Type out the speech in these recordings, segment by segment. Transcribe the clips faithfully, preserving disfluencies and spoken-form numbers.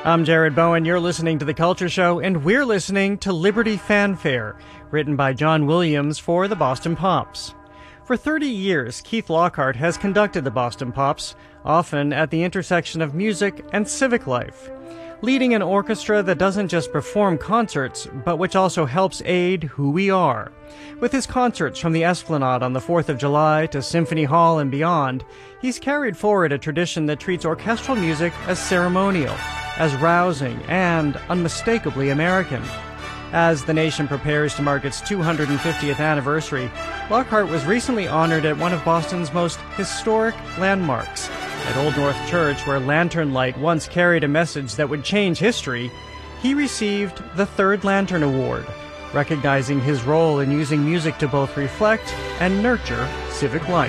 I'm Jared Bowen. You're listening to The Culture Show, and we're listening to Liberty Fanfare, written by John Williams for the Boston Pops. For thirty years, Keith Lockhart has conducted the Boston Pops, often at the intersection of music and civic life, leading an orchestra that doesn't just perform concerts, but which also helps aid who we are. With his concerts from the Esplanade on the fourth of July to Symphony Hall and beyond, he's carried forward a tradition that treats orchestral music as ceremonial, as rousing, and unmistakably American. As the nation prepares to mark its two hundred fiftieth anniversary, Lockhart was recently honored at one of Boston's most historic landmarks. At Old North Church, where lantern light once carried a message that would change history, he received the Third Lantern Award, recognizing his role in using music to both reflect and nurture civic life.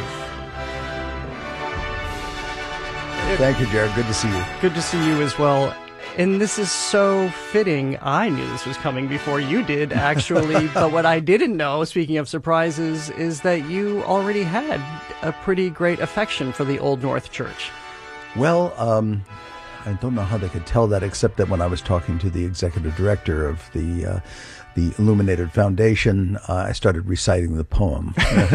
Thank you, Jared. Good to see you. Good to see you as well. And this is so fitting. I knew this was coming before you did, actually. But what I didn't know, speaking of surprises, is that you already had a pretty great affection for the Old North Church. Well, um, I don't know how they could tell that, except that when I was talking to the executive director of the uh, the Illuminated Foundation, uh, I started reciting the poem.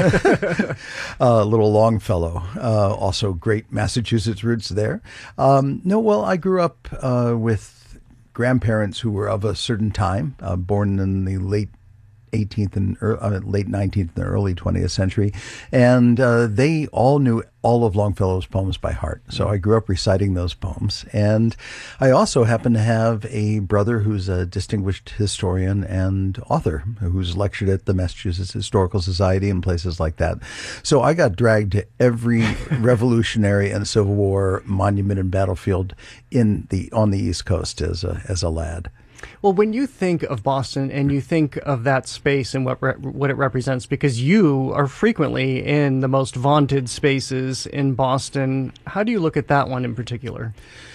uh, little Longfellow, uh, also great Massachusetts roots there. Um, no, well, I grew up uh, with grandparents who were of a certain time, uh, born in the late eighteenth and uh, late nineteenth and early twentieth century, and uh, they all knew all of Longfellow's poems by heart. So I grew up reciting those poems, and I also happen to have a brother who's a distinguished historian and author who's lectured at the Massachusetts Historical Society and places like that. So I got dragged to every Revolutionary and Civil War monument and battlefield in the on the East Coast as a as a lad. Well, when you think of Boston and you think of that space and what re- what it represents, because you are frequently in the most vaunted spaces in Boston, how do you look at that one in particular?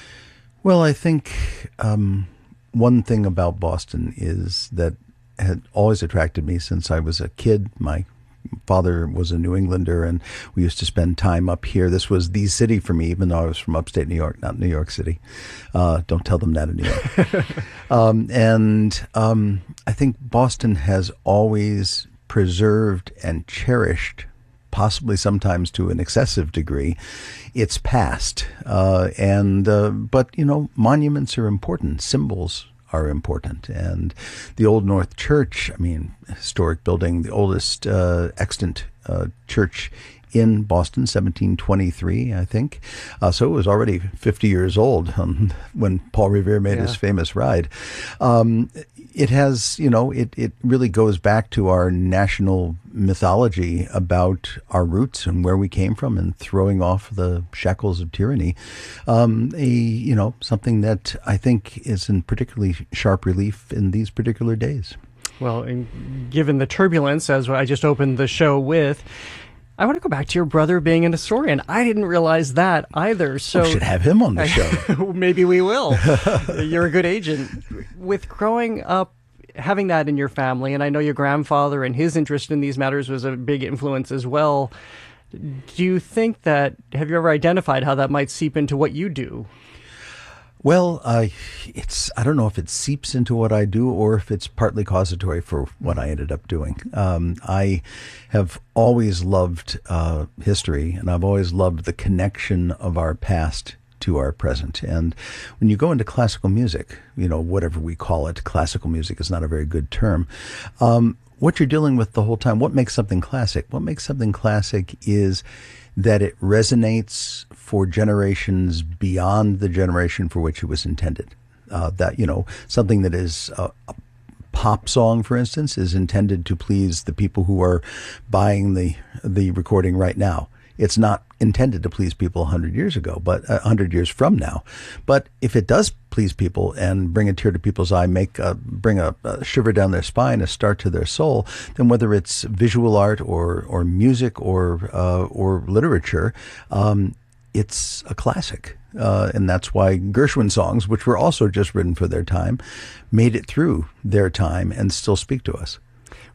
Well, I think um, one thing about Boston is that had always attracted me since I was a kid. My father was a New Englander, and we used to spend time up here. This was the city for me, even though I was from upstate New York, not New York City. Uh, don't tell them that in New York. um, and um, I think Boston has always preserved and cherished, possibly sometimes to an excessive degree, its past. Uh, and uh, but, you know, monuments are important, symbols are important. And the Old North Church, I mean, historic building, the oldest uh, extant uh, church in Boston, seventeen twenty-three, I think. Uh, so it was already fifty years old um, when Paul Revere made yeah. his famous ride. Um, it has, you know, it, it really goes back to our national mythology about our roots and where we came from and throwing off the shackles of tyranny. Um, a, you know, something that I think is in particularly sharp relief in these particular days. Well, and given the turbulence, as I just opened the show with, I want to go back to your brother being an historian. I didn't realize that either. So we should have him on the show. Maybe we will. You're a good agent. With growing up, having that in your family, and I know your grandfather and his interest in these matters was a big influence as well. Do you think that, have you ever identified how that might seep into what you do? Well, uh, it's I don't know if it seeps into what I do or if it's partly causatory for what I ended up doing. Um, I have always loved uh, history, and I've always loved the connection of our past to our present. And when you go into classical music, you know, whatever we call it, classical music is not a very good term. Um, what you're dealing with the whole time, what makes something classic? What makes something classic is that it resonates for generations beyond the generation for which it was intended. Uh, that, you know, something that is a, a pop song, for instance, is intended to please the people who are buying the the recording right now. It's not intended to please people one hundred years ago, but uh, one hundred years from now. But if it does please people and bring a tear to people's eye, make a, bring a, a shiver down their spine, a start to their soul, then whether it's visual art or or music or uh, or literature, um, it's a classic. Uh, and that's why Gershwin songs, which were also just written for their time, made it through their time and still speak to us.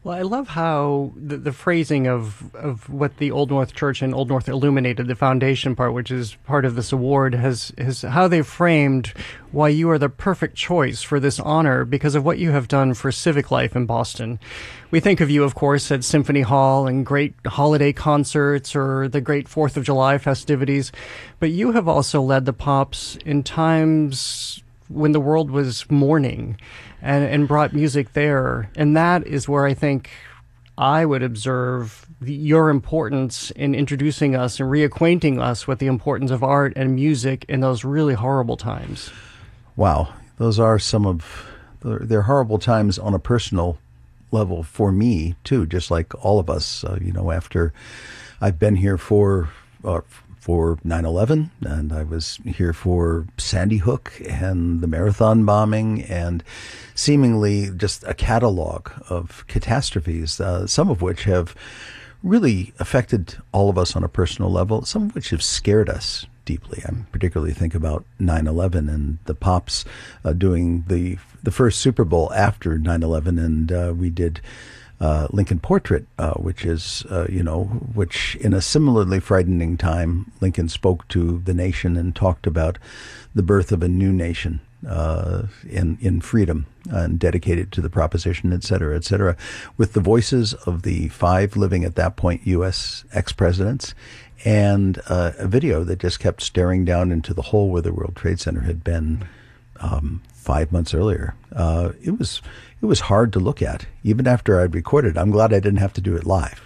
Well, I love how the, the phrasing of, of what the Old North Church and Old North Illuminated, the foundation part, which is part of this award, has, has how they framed why you are the perfect choice for this honor because of what you have done for civic life in Boston. We think of you, of course, at Symphony Hall and great holiday concerts or the great Fourth of July festivities, but you have also led the Pops in times when the world was mourning. And, and brought music there. And that is where I think I would observe the, your importance in introducing us and reacquainting us with the importance of art and music in those really horrible times. Wow. Those are some of, they're horrible times on a personal level for me, too, just like all of us. Uh, you know, after I've been here for... Uh, for nine eleven, and I was here for Sandy Hook and the Marathon bombing, and seemingly just a catalog of catastrophes, uh, some of which have really affected all of us on a personal level, some of which have scared us deeply. I particularly think about nine eleven and the Pops uh, doing the the first Super Bowl after nine eleven, and uh, we did Uh, Lincoln Portrait, uh, which is, uh, you know, which in a similarly frightening time, Lincoln spoke to the nation and talked about the birth of a new nation uh, in in freedom and dedicated to the proposition, et cetera, et cetera, with the voices of the five living at that point U S ex-presidents, and uh, a video that just kept staring down into the hole where the World Trade Center had been um, five months earlier. Uh, it was it was hard to look at, even after I'd recorded. I'm glad I didn't have to do it live.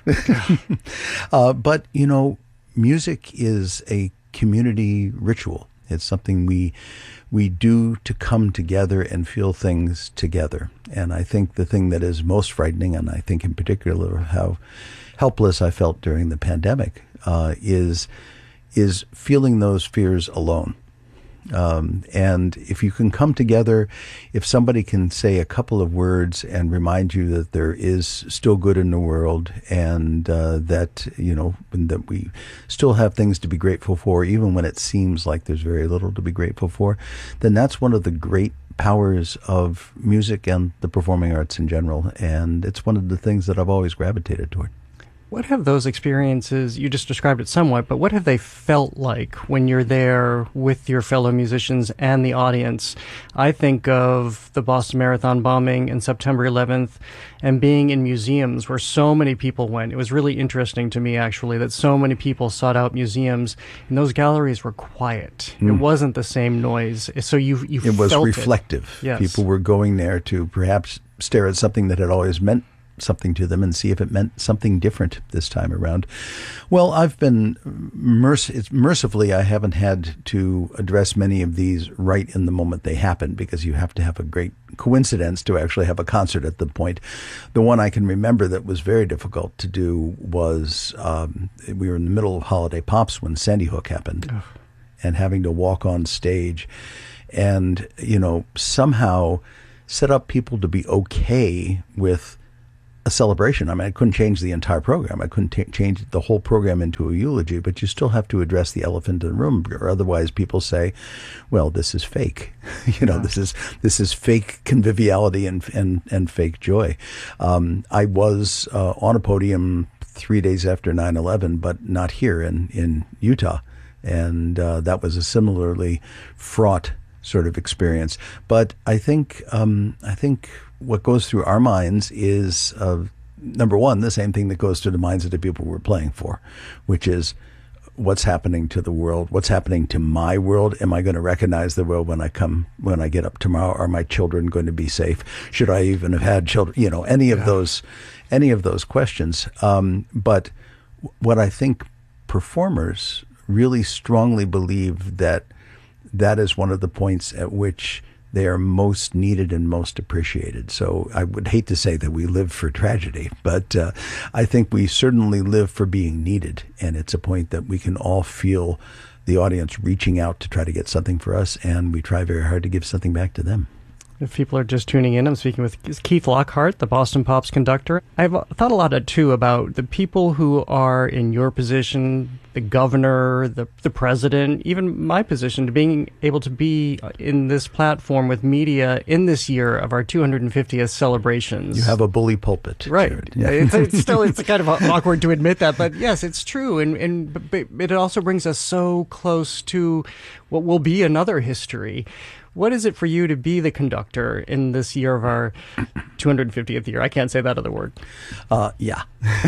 uh, but, you know, music is a community ritual. It's something we we do to come together and feel things together. And I think the thing that is most frightening, and I think in particular how helpless I felt during the pandemic, uh, is is feeling those fears alone. Um, and if you can come together, if somebody can say a couple of words and remind you that there is still good in the world, and uh, that, you know, that we still have things to be grateful for, even when it seems like there's very little to be grateful for, then that's one of the great powers of music and the performing arts in general. And it's one of the things that I've always gravitated toward. What have those experiences, you just described it somewhat, but what have they felt like when you're there with your fellow musicians and the audience? I think of the Boston Marathon bombing and September eleventh and being in museums where so many people went. It was really interesting to me, actually, that so many people sought out museums, and those galleries were quiet. Mm. It wasn't the same noise. So you, you it was felt reflective. It. Yes. People were going there to perhaps stare at something that had always meant something to them and see if it meant something different this time around. Well, I've been merc- mercifully, I haven't had to address many of these right in the moment they happen, because you have to have a great coincidence to actually have a concert at the point. The one I can remember that was very difficult to do was um, we were in the middle of Holiday Pops when Sandy Hook happened. Ugh. And having to walk on stage and, you know, somehow set up people to be okay with a celebration. I mean, I couldn't change the entire program. I couldn't t- change the whole program into a eulogy, but you still have to address the elephant in the room, or otherwise people say, well, this is fake. you know, yeah. this is this is fake conviviality and and, and fake joy. Um, I was uh, on a podium three days after nine eleven, but not here in, in Utah. And uh, that was a similarly fraught sort of experience. But I think um, I think what goes through our minds is, uh, number one, the same thing that goes through the minds of the people we're playing for, which is what's happening to the world, what's happening to my world. Am I going to recognize the world when I come, when I get up tomorrow? Are my children going to be safe? Should I even have had children? You know, any of yeah. those, any of those questions. Um, but what I think performers really strongly believe that that is one of the points at which they are most needed and most appreciated. So I would hate to say that we live for tragedy, but uh, I think we certainly live for being needed. And it's a point that we can all feel the audience reaching out to try to get something for us, and we try very hard to give something back to them. If people are just tuning in, I'm speaking with Keith Lockhart, the Boston Pops conductor. I've thought a lot, too, about the people who are in your position, the governor, the the president, even my position, to being able to be in this platform with media in this year of our two hundred fiftieth celebrations. You have a bully pulpit, right? Jared. Yeah. It's, it's still it's kind of awkward to admit that, but yes, it's true, and and but it also brings us so close to what will be another history. What is it for you to be the conductor in this year of our two hundred fiftieth year? I can't say that other word. Uh, yeah.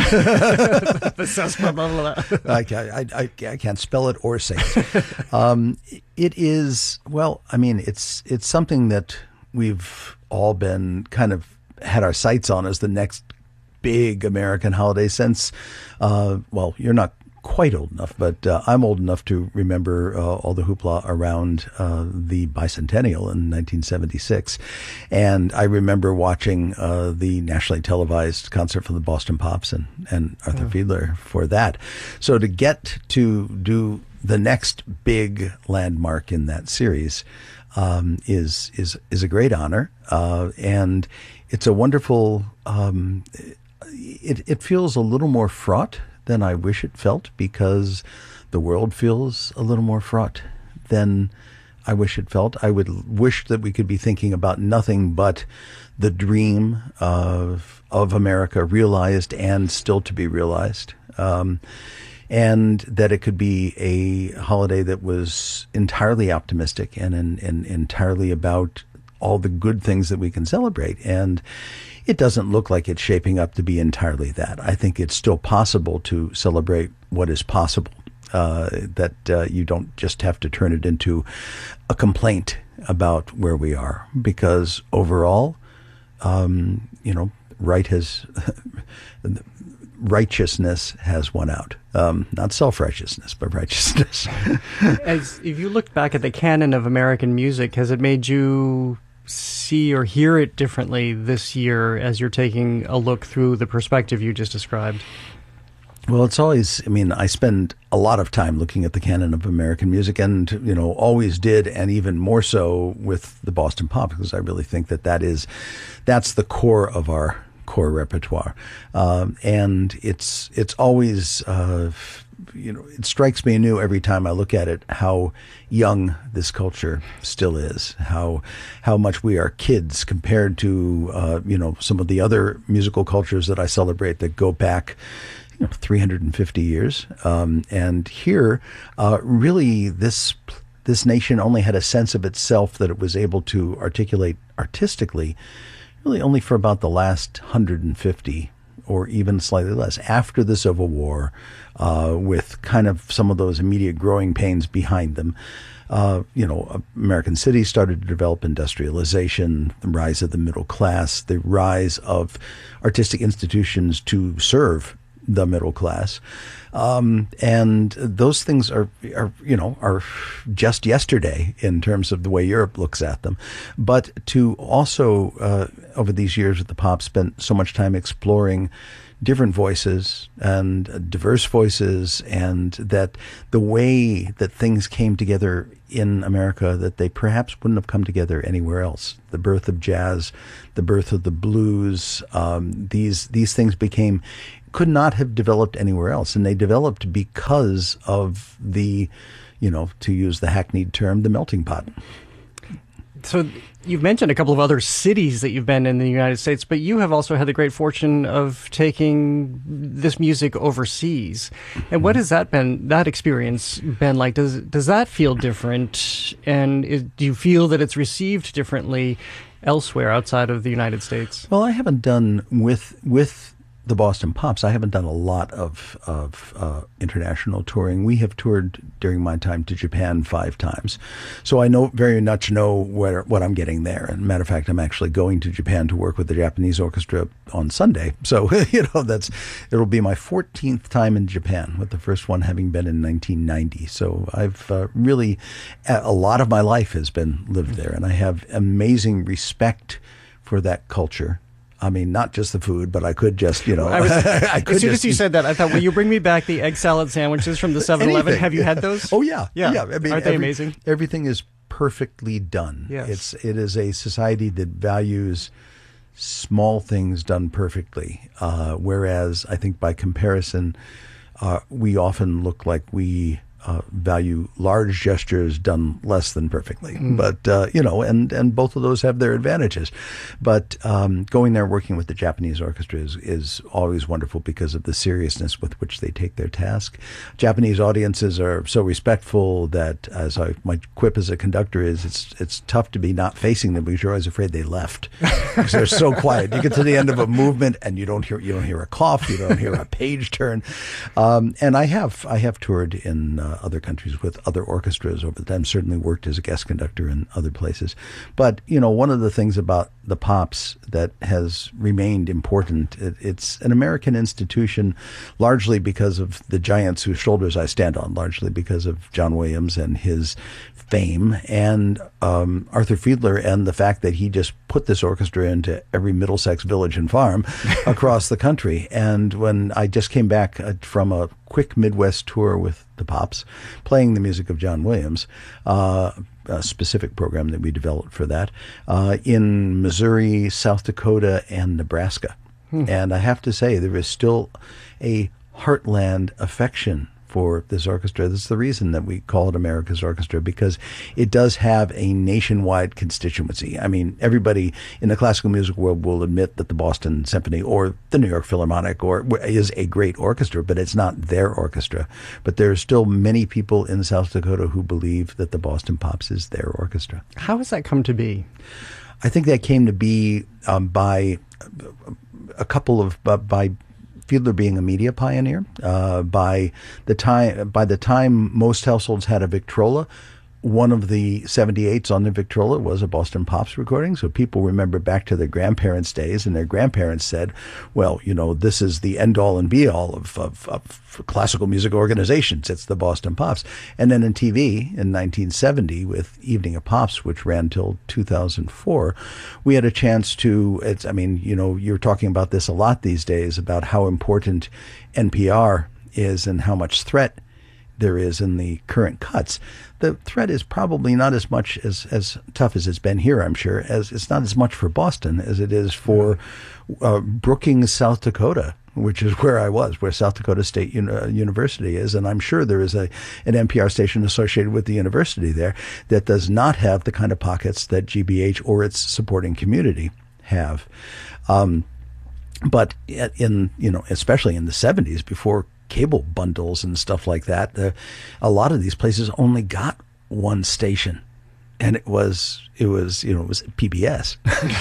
I, I, I, I can't spell it or say it. Um, it is, well, I mean, it's it's something that we've all been kind of had our sights on as the next big American holiday since, uh, well, you're not quite old enough, but uh, I'm old enough to remember uh, all the hoopla around uh, the bicentennial in nineteen seventy-six. And I remember watching uh, the nationally televised concert from the Boston Pops and, and Arthur oh. Fiedler for that. So to get to do the next big landmark in that series um, is is is a great honor. Uh, and it's a wonderful, um, it, it feels a little more fraught than I wish it felt, because the world feels a little more fraught than I wish it felt. I would wish that we could be thinking about nothing but the dream of of America realized and still to be realized, um, and that it could be a holiday that was entirely optimistic and, and, and entirely about all the good things that we can celebrate. And it doesn't look like it's shaping up to be entirely that. I think it's still possible to celebrate what is possible, uh, that uh, you don't just have to turn it into a complaint about where we are, because overall, um, you know, right has, righteousness has won out. Um, not self-righteousness, but righteousness. As if you look back at the canon of American music, has it made you see or hear it differently this year as you're taking a look through the perspective you just described? Well, it's always, I mean, I spend a lot of time looking at the canon of American music, and, you know, always did, and even more so with the Boston Pops, because I really think that that is, that's the core of our core repertoire. Um, and it's, it's always, uh, you know, it strikes me anew every time I look at it, how young this culture still is, how how much we are kids compared to, uh, you know, some of the other musical cultures that I celebrate that go back, you know, three hundred fifty years. Um, and here, uh, really, this this nation only had a sense of itself that it was able to articulate artistically, really only for about the last one hundred fifty or even slightly less, after the Civil War, uh, with kind of some of those immediate growing pains behind them. Uh, you know, American cities started to develop industrialization, the rise of the middle class, the rise of artistic institutions to serve the middle class. Um, and those things are, are, you know, are just yesterday in terms of the way Europe looks at them. But to also, uh, over these years with the Pops, spent so much time exploring different voices and diverse voices, and that the way that things came together in America that they perhaps wouldn't have come together anywhere else. The birth of jazz, the birth of the blues, um, these these things became could not have developed anywhere else, and they developed because of the, you know, to use the hackneyed term, the melting pot. So you've mentioned a couple of other cities that you've been in the United States, but you have also had the great fortune of taking this music overseas. And what has that been, that experience been like? Does does that feel different? And is, do you feel that it's received differently elsewhere outside of the United States? Well, I haven't done with with the Boston Pops. I haven't done a lot of of uh, international touring. We have toured during my time to Japan five times, so I know very much know where what I'm getting there. And matter of fact, I'm actually going to Japan to work with the Japanese orchestra on Sunday. So you know that's it'll be my fourteenth time in Japan, with the first one having been in nineteen ninety. So I've uh, really a lot of my life has been lived there, and I have amazing respect for that culture. I mean, not just the food, but I could just, you know. I was, I could as soon just, as you said that, I thought, will you bring me back the egg salad sandwiches from the seven eleven? Have you had those? Oh, yeah. Yeah. yeah. I mean, Aren't they every, amazing? Everything is perfectly done. Yes. It's, it is a society that values small things done perfectly, uh, whereas I think by comparison, uh, we often look like we uh, value large gestures done less than perfectly. Mm. But, uh, you know, and, and both of those have their advantages. But um, going there working with the Japanese orchestra is, is always wonderful because of the seriousness with which they take their task. Japanese audiences are so respectful that, as I, my quip as a conductor is, it's it's tough to be not facing them because you're always afraid they left. Because they're so quiet. You get to the end of a movement and you don't hear you don't hear a cough, you don't hear a page turn. Um, and I have I have toured in uh, other countries with other orchestras over the time. Certainly worked as a guest conductor in other places. But you know, one of the things about the Pops that has remained important, it, it's an American institution, largely because of the giants whose shoulders I stand on, largely because of John Williams and his fame, and um, Arthur Fiedler, and the fact that he just put this orchestra into every Middlesex village and farm across the country. And when I just came back uh, from a quick Midwest tour with the Pops, playing the music of John Williams, uh, a specific program that we developed for that, uh, in Missouri, South Dakota, and Nebraska. Hmm. And I have to say, there is still a heartland affection for this orchestra. That's the reason that we call it America's Orchestra, because it does have a nationwide constituency. I mean, everybody in the classical music world will admit that the Boston Symphony or the New York Philharmonic or is a great orchestra, but it's not their orchestra. But there are still many people in South Dakota who believe that the Boston Pops is their orchestra. How has that come to be? I think that came to be um, by a couple of uh, by Fiedler being a media pioneer. Uh, by the time by the time most households had a Victrola, one of the seventy-eights on the Victrola was a Boston Pops recording. So people remember back to their grandparents' days, and their grandparents said, well, you know, this is the end-all and be-all of, of, of classical music organizations. It's the Boston Pops. And then in T V in nineteen seventy with Evening of Pops, which ran till two thousand four, we had a chance to, it's, I mean, you know, you're talking about this a lot these days, about how important N P R is and how much threat there is in the current cuts. The threat is probably not as much as, as tough as it's been here, I'm sure, as it's not as much for Boston as it is for uh, Brookings, South Dakota, which is where I was, where South Dakota State Uni- University is. And I'm sure there is a an N P R station associated with the university there that does not have the kind of pockets that G B H or its supporting community have. Um, but in, you know, especially in the seventies, before cable bundles and stuff like that, the, a lot of these places only got one station, and it was it was you know it was P B S.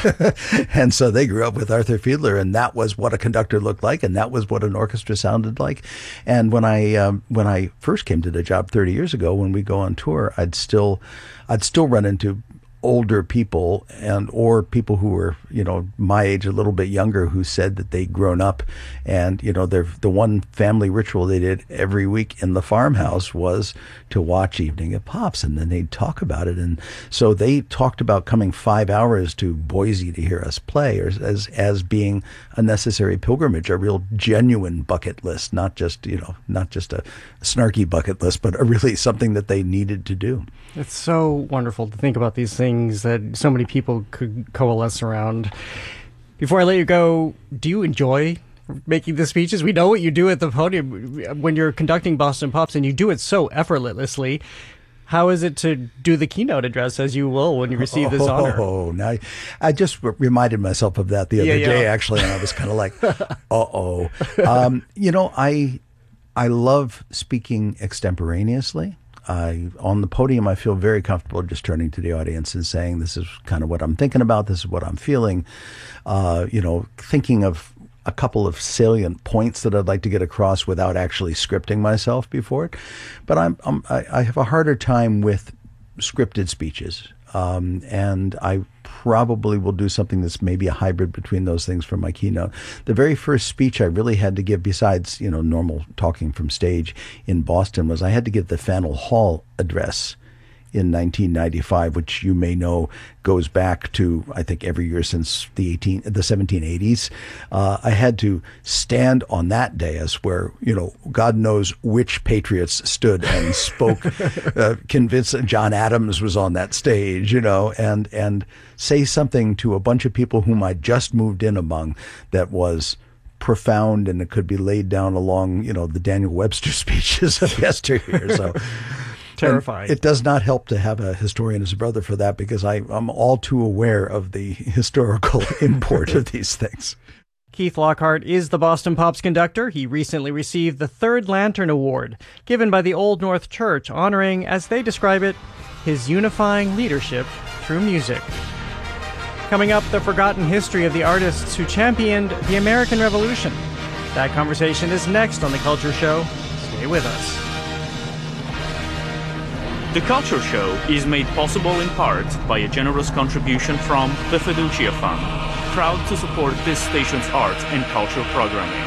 And so they grew up with Arthur Fiedler, and that was what a conductor looked like, and that was what an orchestra sounded like. And when I um, when I first came to the job thirty years ago, when we go on tour, I'd still I'd still run into older people and or people who were, you know, my age, a little bit younger, who said that they'd grown up, and, you know, their the one family ritual they did every week in the farmhouse was to watch Evening of Pops, and then they'd talk about it. And so they talked about coming five hours to Boise to hear us play, or as as being a necessary pilgrimage, a real genuine bucket list, not just, you know, not just a snarky bucket list, but a really something that they needed to do. It's so wonderful to think about these things that so many people could coalesce around. Before I let you go, do you enjoy making the speeches? We know what you do at the podium when you're conducting Boston Pops, and you do it so effortlessly. How is it to do the keynote address, as you will when you receive this oh, honor? Oh, now I, I just r- reminded myself of that the other yeah, yeah. day, actually, and I was kind of like, uh-oh. Um, you know, I I love speaking extemporaneously. I, on the podium, I feel very comfortable just turning to the audience and saying, this is kind of what I'm thinking about, this is what I'm feeling, uh, you know, thinking of a couple of salient points that I'd like to get across without actually scripting myself before it. But I'm, I'm I, I have a harder time with scripted speeches, um, and I probably will do something that's maybe a hybrid between those things for my keynote. The very first speech I really had to give, besides, you know, normal talking from stage in Boston, was I had to give the Faneuil Hall address in nineteen ninety-five, which you may know goes back to, I think, every year since the eighteen the seventeen eighties. Uh, I had to stand on that dais where, you know, God knows which patriots stood and spoke. uh, convinced John Adams was on that stage, you know, and and say something to a bunch of people whom I just moved in among that was profound, and it could be laid down along, you know, the Daniel Webster speeches of yesteryear. So terrifying. It does not help to have a historian as a brother for that, because I, I'm all too aware of the historical import of these things. Keith Lockhart is the Boston Pops conductor. He recently received the Third Lantern Award, given by the Old North Church, honoring, as they describe it, his unifying leadership through music. Coming up, the forgotten history of the artists who championed the American Revolution. That conversation is next on The Culture Show. Stay with us. The Culture Show is made possible in part by a generous contribution from the Fiducia Fund, proud to support this station's art and culture programming.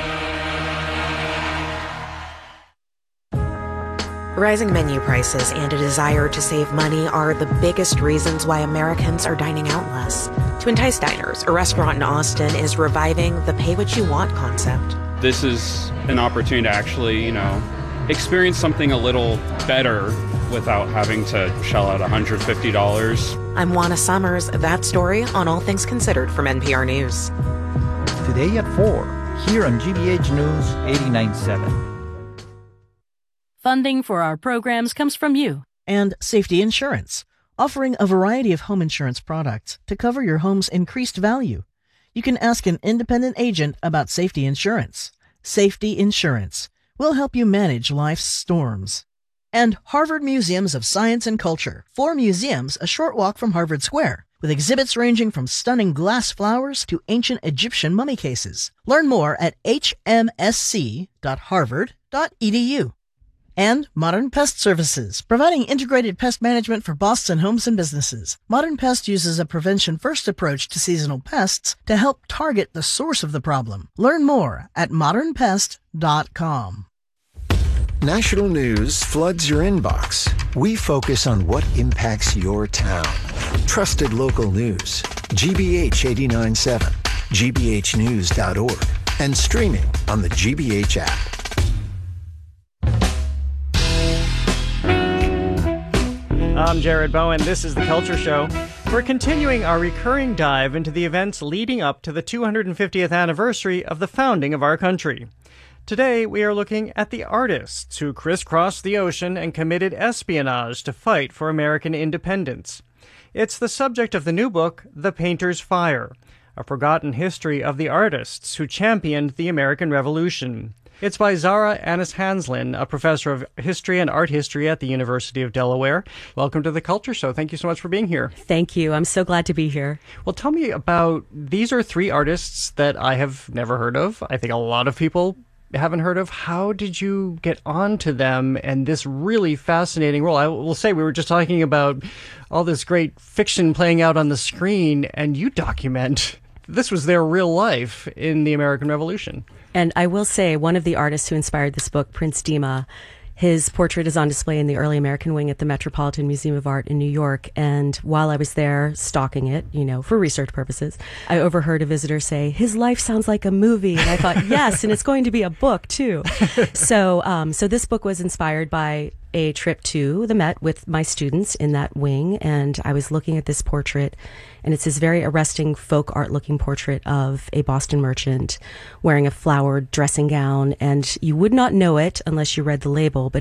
Rising menu prices and a desire to save money are the biggest reasons why Americans are dining out less. To entice diners, a restaurant in Austin is reviving the pay-what-you-want concept. This is an opportunity to actually, you know, experience something a little better without having to shell out one hundred fifty dollars. I'm Juana Summers. That story on All Things Considered from N P R News. Today at four, here on G B H News eighty-nine point seven. Funding for our programs comes from you. And Safety Insurance, offering a variety of home insurance products to cover your home's increased value. You can ask an independent agent about Safety Insurance. Safety Insurance will help you manage life's storms. And Harvard Museums of Science and Culture, four museums a short walk from Harvard Square, with exhibits ranging from stunning glass flowers to ancient Egyptian mummy cases. Learn more at h m s c dot harvard dot e d u. And Modern Pest Services, providing integrated pest management for Boston homes and businesses. Modern Pest uses a prevention-first approach to seasonal pests to help target the source of the problem. Learn more at modern pest dot com. National news floods your inbox. We focus on what impacts your town. Trusted local news. G B H eighty-nine point seven, g b h news dot org, and streaming on the G B H app. I'm Jared Bowen. This is The Culture Show. We're continuing our recurring dive into the events leading up to the two hundred fiftieth anniversary of the founding of our country. Today, we are looking at the artists who crisscrossed the ocean and committed espionage to fight for American independence. It's the subject of the new book, The Painter's Fire, a forgotten history of the artists who championed the American Revolution. It's by Zara Annis Hanslin, a professor of history and art history at the University of Delaware. Welcome to The Culture Show. Thank you so much for being here. Thank you. I'm so glad to be here. Well, tell me about, these are three artists that I have never heard of. I think a lot of people haven't heard of. How did you get onto them and this really fascinating role? I will say, we were just talking about all this great fiction playing out on the screen, and you document this was their real life in the American Revolution. And I will say, one of the artists who inspired this book, Prince Dima, his portrait is on display in the Early American Wing at the Metropolitan Museum of Art in New York. And while I was there stalking it, you know, for research purposes, I overheard a visitor say, his life sounds like a movie. And I thought, yes, and it's going to be a book too. So, um, so this book was inspired by a trip to the Met with my students in that wing. And I was looking at this portrait, and it's this very arresting folk art looking portrait of a Boston merchant wearing a flowered dressing gown. And you would not know it unless you read the label, but